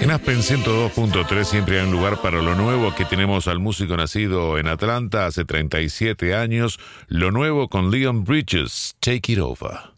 En Aspen 102.3 siempre hay un lugar para lo nuevo. Aquí tenemos al músico nacido en Atlanta hace 37 años. Lo nuevo con Leon Bridges, Take It Over.